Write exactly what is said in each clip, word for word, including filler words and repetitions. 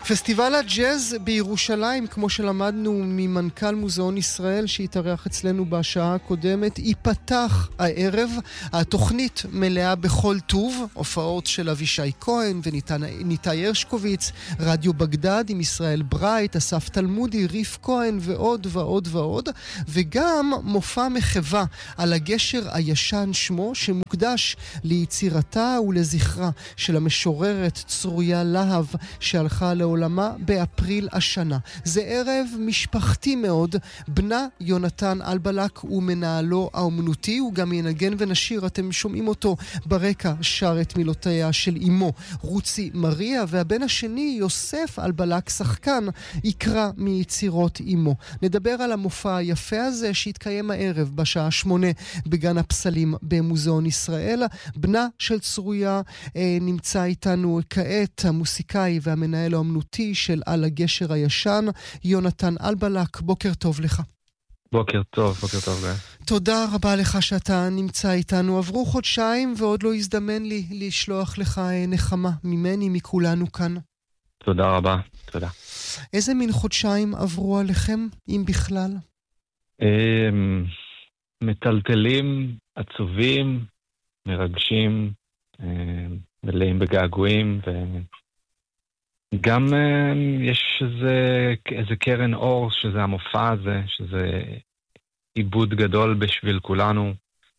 פסטיבל הג'אז בירושלים, כמו שלמדנו ממנכ"ל מוזיאון ישראל שהתארח אצלנו בשעה הקודמת, ייפתח הערב. התוכנית מלאה בכל טוב, הופעות של אבישי כהן וניתאי הרשקוביץ, רדיו בגדד עם ישראל ברייט, אסף תלמודי, ריף כהן ועוד ועוד ועוד, וגם מופע מחווה על הגשר הישן שמו, שמוקדש ליצירתה ולזכרה של המשוררת צרויה להב שהלכה לעולמה באפריל השנה. זה ערב משפחתי מאוד. בנה יונתן אלבלק ומנהלו האומנותי, הוא גם ינגן ונשיר, אתם שומעים אותו ברקע, שר את מילותיה של אמו רוצי מריה, והבן השני יוסף אלבלק, שחקן, יקרא מיצירות אמו. נדבר על המופע היפה הזה שהתקיים הערב בשעה שמונה בגן הפסלים במוזיאון ישראל. בנה של צרויה אה, נמצא איתנו כעת, המוסיקאי והמנהל האומנותי של על הגשר הישן, יונתן אלבלק. בוקר טוב לך. בוקר טוב, בוקר טוב. תודה רבה לך שאתה נמצא איתנו. עברו חודשיים ועוד לא הזדמן לי לשלוח לך נחמה ממני, מכולנו כאן. תודה רבה, תודה. איזה מין חודשיים עברו עליכם, אם בכלל? מטלטלים, עצובים, מרגשים, מלאים בגעגועים, וגם יש איזה, איזה קרן אור, שזה המופע הזה, שזה עיבוד גדול בשביל כולנו,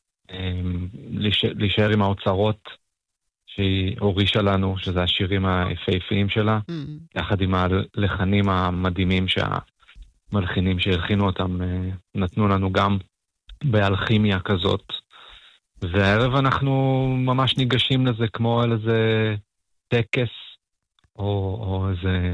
להישאר עם האוצרות שהיא הורישה לנו, שזה השירים היפהפיים שלה, mm-hmm. יחד עם הלחנים המדהימים שהמלחינים שהלחינו אותם נתנו לנו גם באלכימיה כזאת. והערב אנחנו ממש ניגשים לזה כמו על איזה טקס או, או איזה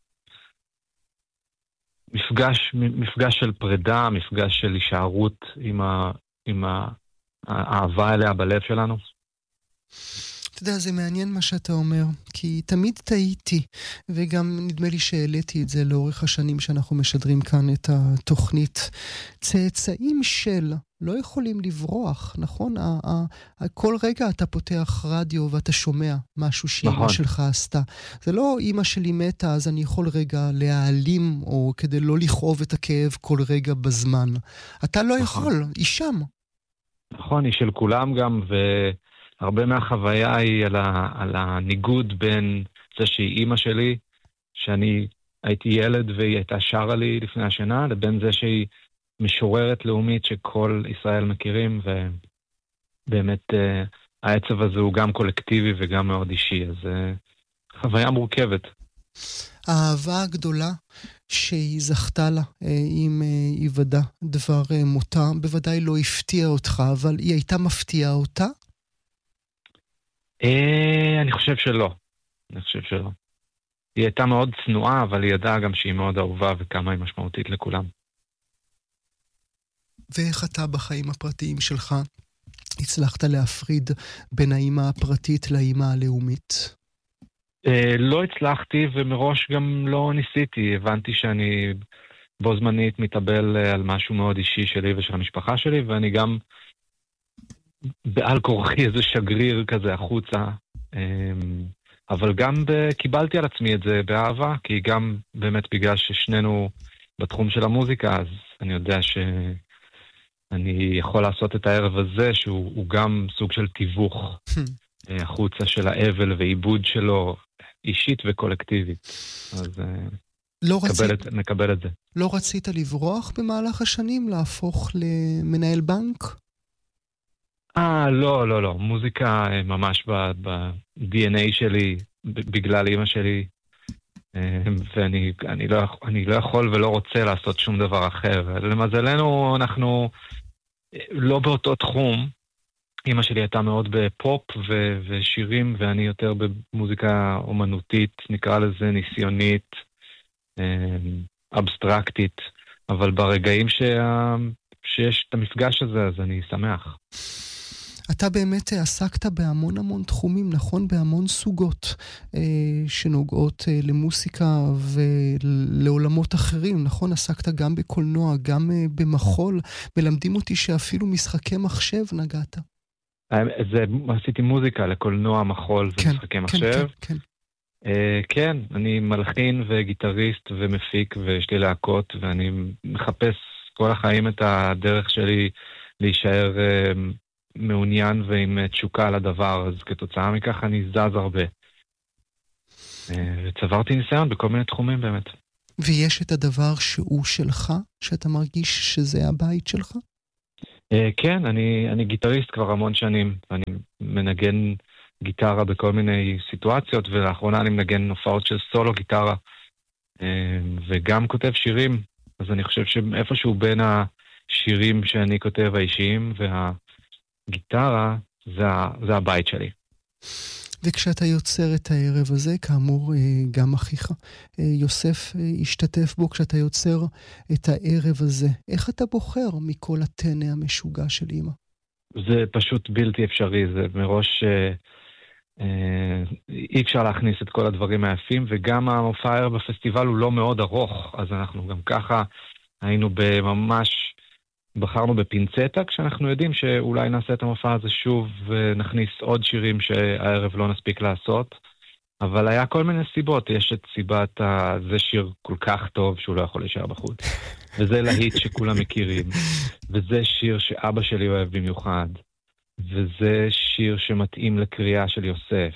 מפגש, מפגש של פרידה, מפגש של הישארות עם, ה, עם האהבה אליה בלב שלנו. אתה יודע, זה מעניין מה שאתה אומר, כי תמיד טעיתי, וגם נדמה לי שהעליתי את זה לאורך השנים שאנחנו משדרים כאן את התוכנית. צאצאים של לא יכולים לברוח, נכון? כל רגע אתה פותח רדיו ואתה שומע משהו שאמא נכון. שלך עשתה. זה לא אמא שלי מתה, אז אני יכול רגע להעלים, או כדי לא לכאוב את הכאב כל רגע בזמן. אתה לא נכון. יכול, היא שם. נכון, היא של כולם גם, ו... הרבה מהחוויה היא על, ה, על הניגוד בין זה שהיא אימא שלי, שאני הייתי ילד והיא הייתה שרה לי לפני השנה, לבין זה שהיא משוררת לאומית שכל ישראל מכירים, ובאמת העצב הזה הוא גם קולקטיבי וגם מאוד אישי, אז חוויה מורכבת. האהבה הגדולה שהיא זכתה לה עם היוודע דבר מותה, בוודאי לא הפתיע אותך, אבל היא הייתה מפתיעה אותה? אני חושב שלא. אני חושב שלא. היא הייתה מאוד צנועה, אבל היא ידעה גם שהיא מאוד אהובה וכמה היא משמעותית לכולם. ואיך אתה בחיים הפרטיים שלך הצלחת להפריד בין האמא הפרטית לאמא הלאומית? לא הצלחתי, ומראש גם לא ניסיתי. הבנתי שאני בו זמנית מתאבל על משהו מאוד אישי שלי ושל המשפחה שלי, ואני גם בעל כורחי איזה שגריר כזה החוצה, אבל גם קיבלתי על עצמי את זה באהבה, כי גם באמת בגלל ששנינו בתחום של המוזיקה, אז אני יודע שאני יכול לעשות את הערב הזה, שהוא גם סוג של תיווך החוצה של האבל ועיבוד שלו, אישית וקולקטיבית. אז לא נקבל, רצית, את, נקבל את זה. לא רצית לברוח במהלך השנים, להפוך למנהל בנק? אה, לא, לא, לא. מוזיקה ממש ב-די אן איי שלי, בגלל אמא שלי, ואני אני לא, אני לא יכול ולא רוצה לעשות שום דבר אחר. למזלנו, אנחנו לא באותו תחום. אמא שלי הייתה מאוד בפופ ו- ושירים, ואני יותר במוזיקה אומנותית, נקרא לזה ניסיונית, אבסטרקטית, אבל ברגעים שה... שיש את המפגש הזה, אז אני שמח. אתה באמת עסקת בהמון המון תחומים, נכון? בהמון סוגות אה, שנוגעות אה, למוסיקה ולעולמות אחרים, נכון? עסקת גם בקולנוע, גם אה, במחול. מלמדים אותי שאפילו משחקי מחשב נגעת. זה, עשיתי מוזיקה לקולנוע, מחול כן, ומשחקי כן, מחשב. כן, כן. Uh, כן, אני מלחין וגיטריסט ומפיק ויש לי להקות, ואני מחפש כל החיים את הדרך שלי להישאר uh, מעוניין ועם תשוקה לדבר, אז כתוצאה מכך אני זז הרבה. Uh, וצברתי ניסיון בכל מיני תחומים באמת. ויש את הדבר שהוא שלך, שאתה מרגיש שזה הבית שלך? Uh, כן, אני, אני גיטריסט כבר המון שנים, אני מנגן גיטרה בכל מיני סיטואציות, ולאחרונה אני מנגן הופעות של סולו גיטרה, וגם כותב שירים, אז אני חושב שאיפשהו בין השירים שאני כותב האישיים והגיטרה, זה, זה הבית שלי. וכשאתה יוצר את הערב הזה, כאמור גם אחיך יוסף השתתף בו, כשאתה יוצר את הערב הזה, איך אתה בוחר מכל הטנא המשוגע של אמא? זה פשוט בלתי אפשרי, זה מראש אי אפשר להכניס את כל הדברים היפים, וגם המופע הערב בפסטיבל הוא לא מאוד ארוך, אז אנחנו גם ככה היינו בממש, בחרנו בפינצטה, כשאנחנו יודעים שאולי נעשה את המופע הזה שוב ונכניס עוד שירים שהערב לא נספיק לעשות, אבל היה כל מיני סיבות. יש את סיבת ה... זה שיר כל כך טוב שהוא לא יכול להישאר בחוץ, וזה להיט שכולם מכירים, וזה שיר שאבא שלי אוהב במיוחד, וזה שיר שמתאים לקריאה של יוסף.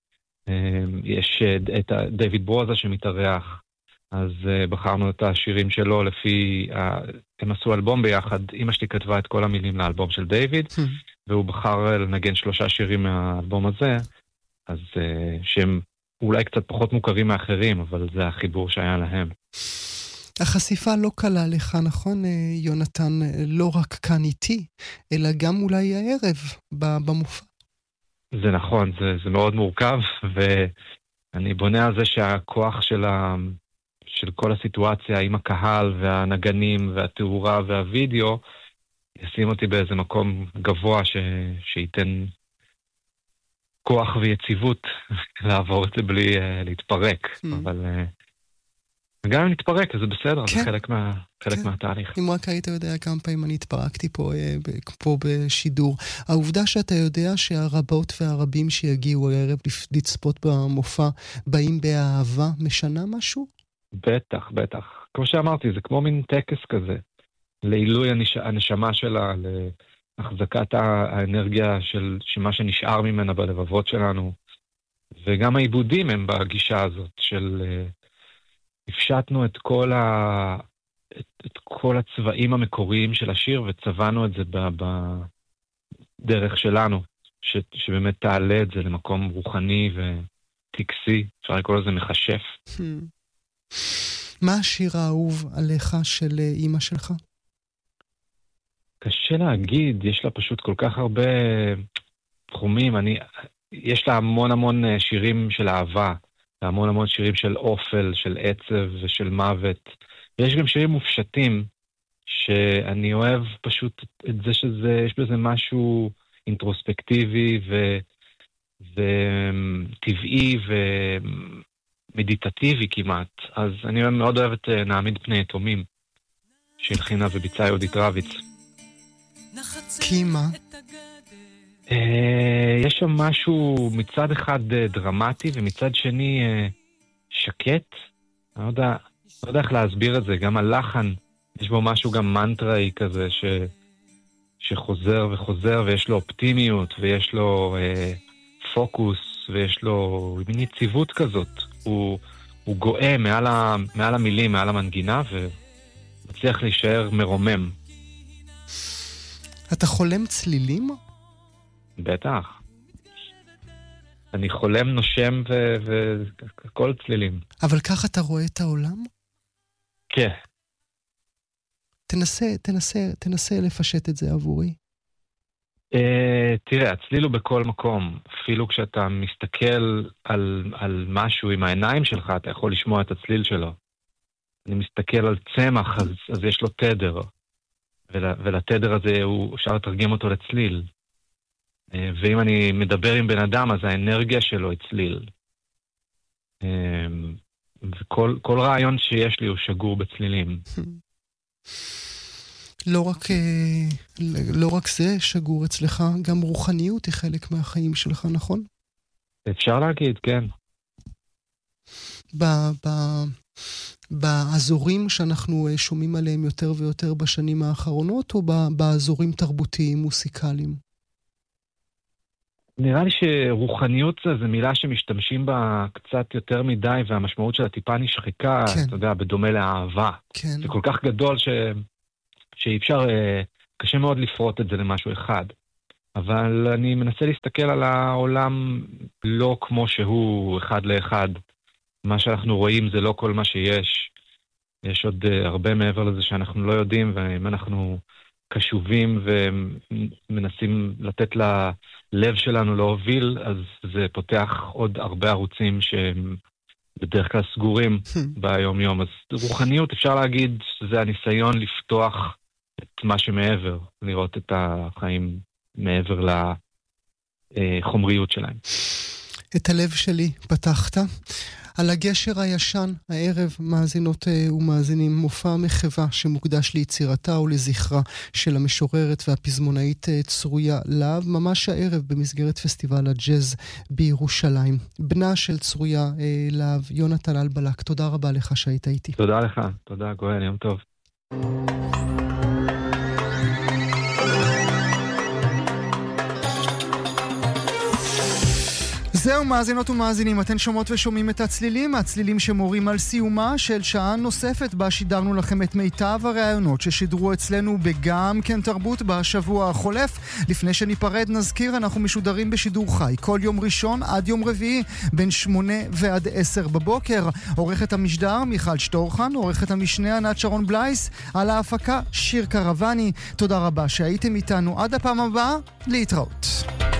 יש את דיוויד ברוזה שמתארח, אז בחרנו את השירים שלו לפי, הם עשו אלבום ביחד, אמא שלי כתבה את כל המילים לאלבום של דיוויד, והוא בחר לנגן שלושה שירים מהאלבום הזה, אז שהם אולי קצת פחות מוכרים מאחרים, אבל זה החיבור שהיה להם. החשיפה לא קלה לך, נכון, יונתן, לא רק כאן איתי, אלא גם אולי הערב במופע. זה נכון, זה, זה מאוד מורכב, ואני בונה על זה שהכוח של, ה, של כל הסיטואציה עם הקהל והנגנים והתאורה והווידאו, ישים אותי באיזה מקום גבוה ש, שייתן כוח ויציבות לעבור את זה בלי uh, להתפרק, mm. אבל... Uh, וגם אם נתפרק, אז זה בסדר, כן. זה חלק, מה, חלק כן. מהתהליך. אם רק היית יודע כמה פעמים אני התפרקתי פה, פה בשידור. העובדה שאתה יודע שהרבות והרבים שיגיעו הערב לצפות במופע, באים באהבה, משנה משהו? בטח, בטח. כמו שאמרתי, זה כמו מין טקס כזה, לעילוי הנש... הנשמה שלה, להחזקת האנרגיה של מה שנשאר ממנה בלבבות שלנו, וגם העיבודים הם בגישה הזאת של... הפשטנו את כל, ה... את, את כל הצבעים המקוריים של השיר וצבענו את זה ב... בדרך שלנו, ש... שבאמת תעלה את זה למקום רוחני וטקסי, אפשר לקרוא לזה מחשף. מה השיר האהוב עליך של אמא שלך? קשה להגיד, יש לה פשוט כל כך הרבה תחומים, אני... יש לה המון המון שירים של אהבה, המון המון שירים של אופל, של עצב ושל מוות. ויש גם שירים מופשטים, שאני אוהב פשוט את זה שזה, יש בזה משהו אינטרוספקטיבי ו, וטבעי ומדיטטיבי כמעט. אז אני מאוד אוהב את נעמיד פני יתומים, שהלחינה וביצעה יהודית רביץ. קימה? יש שם משהו מצד אחד דרמטי ומצד שני שקט. אני לא יודע, לא יודע איך להסביר את זה. גם הלחן, יש בו משהו גם מנטראי כזה ש, שחוזר וחוזר, ויש לו אופטימיות ויש לו אה, פוקוס ויש לו מין יציבות כזאת. הוא, הוא גואה מעל, ה, מעל המילים, מעל המנגינה, ומצליח להישאר מרומם. אתה חולם צלילים? בטח. אני חולם, נושם וכל צלילים. אבל ככה אתה רואה את העולם? כן. תנסה, תנסה, תנסה לפשט את זה עבורי. Uh, תראה, הצליל הוא בכל מקום. אפילו כשאתה מסתכל על, על משהו עם העיניים שלך, אתה יכול לשמוע את הצליל שלו. אני מסתכל על צמח, אז, אז יש לו תדר. ול, ולתדר הזה הוא, אפשר לתרגם אותו לצליל. ואם אני מדבר עם בן אדם, אז האנרגיה שלו הצליל. וכל כל רעיון שיש לי הוא שגור בצלילים. לא רק, לא רק זה שגור אצלך, גם רוחניות היא חלק מהחיים שלך, נכון? אפשר להגיד, כן. ב... ב... באזורים שאנחנו שומעים עליהם יותר ויותר בשנים האחרונות, או באזורים תרבותיים מוסיקליים? נראה לי שרוחניות זה, זה מילה שמשתמשים בה קצת יותר מדי, והמשמעות שלה טיפה נשחקה, כן. אתה יודע, בדומה לאהבה. כן. זה כל כך גדול ש... שאי אפשר, קשה מאוד לפרוט את זה למשהו אחד. אבל אני מנסה להסתכל על העולם לא כמו שהוא, אחד לאחד. מה שאנחנו רואים זה לא כל מה שיש. יש עוד הרבה מעבר לזה שאנחנו לא יודעים, ואם אנחנו קשובים ומנסים לתת ללב שלנו להוביל, אז זה פותח עוד הרבה ערוצים שהם בדרך כלל סגורים ביום יום. אז רוחניות אפשר להגיד, זה הניסיון לפתוח את מה שמעבר, לראות את החיים מעבר לחומריות שלהם. את הלב שלי פתחת. על הגשר הישן, הערב, מאזינות ומאזינים, מופע מחווה שמוקדש ליצירתה ולזכרה של המשוררת והפזמונאית צרויה להב, ממש הערב במסגרת פסטיבל הג'אז בירושלים. בנה של צרויה להב, יונתן אלבלק, תודה רבה לך שהיית איתי. תודה לך, תודה גואל, יום טוב. זהו מאזינות ומאזינים, אתן שומעות ושומעים את הצלילים, הצלילים שמורים על סיומה של שעה נוספת בה שידרנו לכם את מיטב הרעיונות ששידרו אצלנו בגם כן תרבות בשבוע החולף. לפני שניפרד נזכיר, אנחנו משודרים בשידור חי כל יום ראשון עד יום רביעי בין שמונה ועד עשר בבוקר. עורכת המשדר מיכל שטורחן, עורכת המשנה ענת שרון בלייס, על ההפקה שיר קרבני. תודה רבה שהייתם איתנו, עד הפעם הבאה, להתראות.